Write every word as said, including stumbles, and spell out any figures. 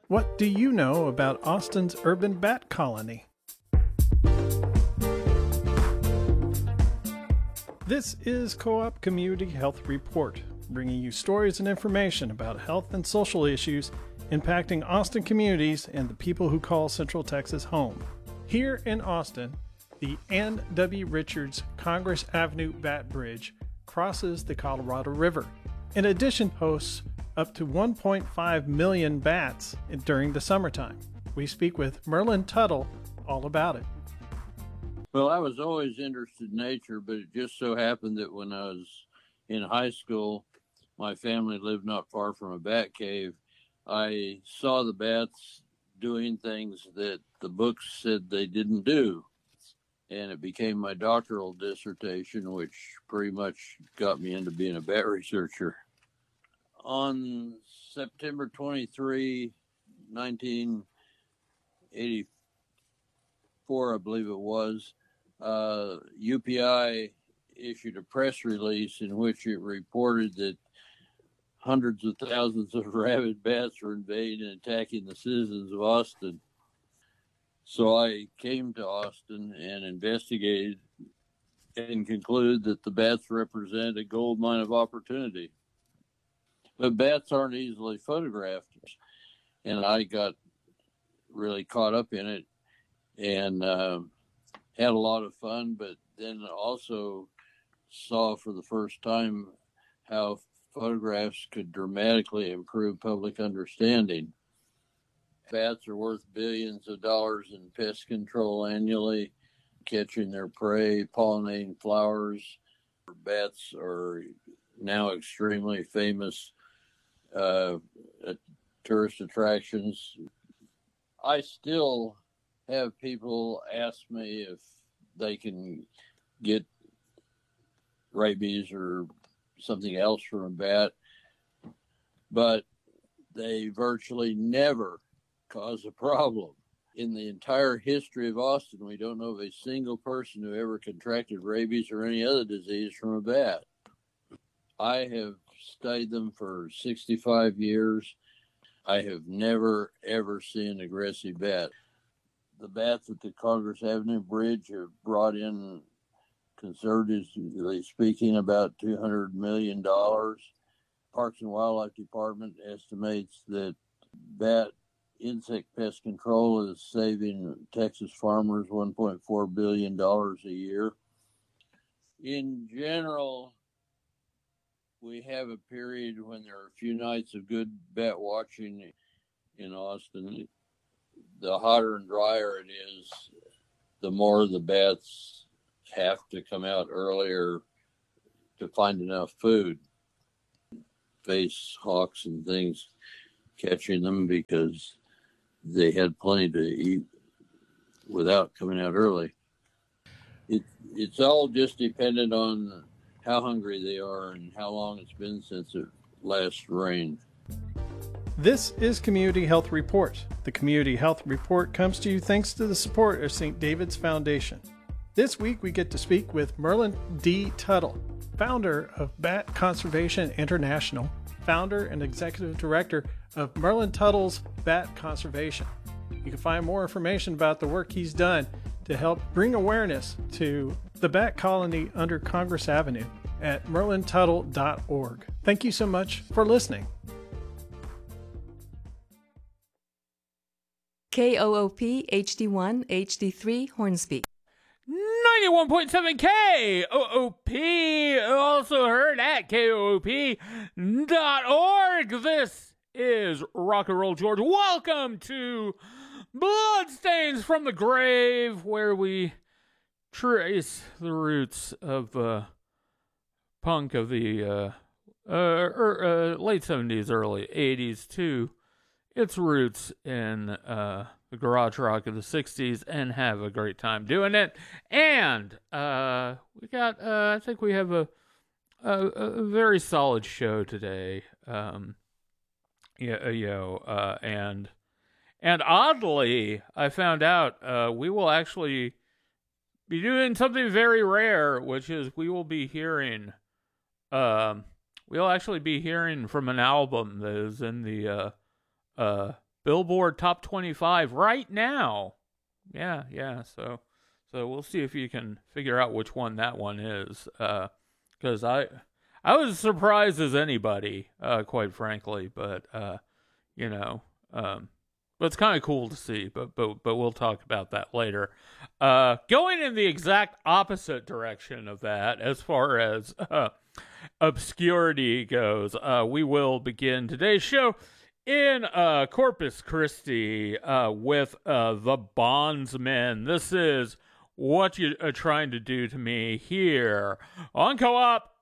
What do you know about Austin's urban bat colony? This is Co-op Community Health Report, bringing you stories and information about health and social issues impacting Austin communities and the people who call Central Texas home. Here in Austin, the Ann W. Richards Congress Avenue Bat Bridge crosses the Colorado River. In addition, hosts up to one point five million bats during the summertime. We speak with Merlin Tuttle all about it. Well, I was always interested in nature, but it just so happened that when I was in high school, my family lived not far from a bat cave. I saw the bats doing things that the books said they didn't do. And it became my doctoral dissertation, which pretty much got me into being a bat researcher. On September twenty-third, nineteen eighty-four, I believe it was, uh, U P I issued a press release in which it reported that hundreds of thousands of rabid bats were invading and attacking the citizens of Austin. So I came to Austin and investigated and concluded that the bats represent a gold mine of opportunity. But bats aren't easily photographed, and I got really caught up in it and uh, had a lot of fun, but then also saw for the first time how photographs could dramatically improve public understanding. Bats are worth billions of dollars in pest control annually, catching their prey, pollinating flowers. Bats are now extremely famous uh, tourist attractions. I still have people ask me if they can get rabies or something else from a bat, but they virtually never cause a problem. In the entire history of Austin, we don't know of a single person who ever contracted rabies or any other disease from a bat. I have studied them for sixty-five years. I have never, ever seen an aggressive bat. The bats at the Congress Avenue Bridge have brought in, conservatively speaking, about two hundred million dollars. Parks and Wildlife Department estimates that bat insect pest control is saving Texas farmers one point four billion dollars a year. In general, we have a period when there are a few nights of good bat watching in Austin. The hotter and drier it is, the more the bats have to come out earlier to find enough food. Face hawks and things catching them because they had plenty to eat without coming out early. It, it's all just dependent on how hungry they are and how long it's been since it last rained. This is Community Health Report. The Community Health Report comes to you thanks to the support of Saint David's Foundation. This week we get to speak with Merlin D. Tuttle, founder of Bat Conservation International, founder and executive director of Merlin Tuttle's Bat Conservation. You can find more information about the work he's done to help bring awareness to the bat colony under Congress Avenue at merlin tuttle dot org. Thank you so much for listening. K O O P H D one H D three Hornsby. ninety-one point seven K O O P, also heard at K O O P dot org. This is Rock and Roll George. Welcome to Bloodstains from the Grave, where we trace the roots of uh, punk of the uh, uh, er, uh, late seventies, early eighties to its roots in uh, the garage rock of the sixties, and have a great time doing it. And uh, we got, uh, I think we have a, a, a very solid show today. Um, yeah, you know, uh, and and oddly, I found out uh, we will actually be doing something very rare, which is we will be hearing, um, we'll actually be hearing from an album that is in the uh, uh, Billboard Top twenty-five right now. Yeah, yeah. So, so we'll see if you can figure out which one that one is. Uh, because I, I was as surprised as anybody, uh, quite frankly. But uh, you know, um, but it's kind of cool to see. But but but we'll talk about that later. Uh, going in the exact opposite direction of that, as far as uh, obscurity goes, uh, we will begin today's show in uh, Corpus Christi uh, with uh, the Bondsmen. This is What You Are Trying to Do to Me here on Co-op